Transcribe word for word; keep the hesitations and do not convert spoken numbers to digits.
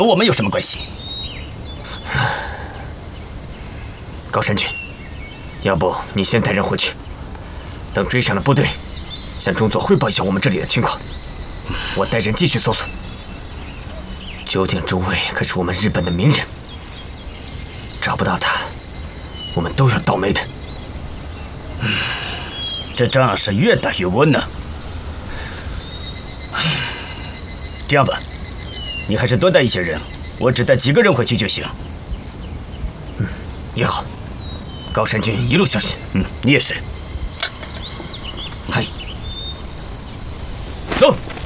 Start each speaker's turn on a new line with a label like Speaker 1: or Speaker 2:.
Speaker 1: 和我们有什么关系？
Speaker 2: 高山君，要不你先带人回去，等追上了部队，向中佐汇报一下我们这里的情况。我带人继续搜索。究竟中尉可是我们日本的名人，找不到他，我们都要倒霉的。
Speaker 1: 嗯，这仗是越打越温呢。这样吧，你还是多带一些人，我只带几个人回去就行。
Speaker 2: 嗯，也好。高山君一路小心。
Speaker 1: 嗯，你也是。
Speaker 2: 嗨，
Speaker 1: 走。